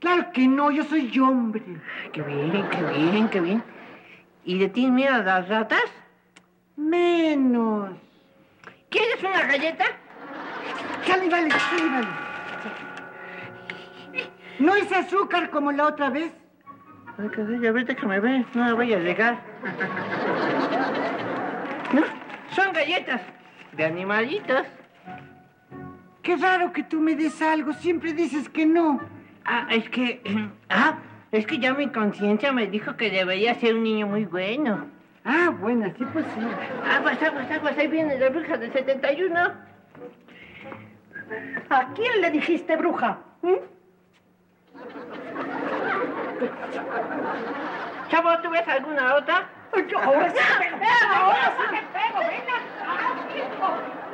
Claro que no, yo soy hombre. Qué bien, qué bien, qué bien. ¿Y de ti miedo a las ratas? Menos. ¿Quieres una galleta? Sale, vale. No es azúcar como la otra vez. Ay, caray, a ver, déjame ver, no me voy a regar. No, son galletas de animalitos. Qué raro que tú me des algo, siempre dices que no. Es que ya mi conciencia me dijo que debería ser un niño muy bueno. Bueno, sí, pues sí. Aguas, ahí viene la bruja del 71. ¿A quién le dijiste bruja? Chavo, ¿tú ves alguna otra? Ahora sí te pego, venga.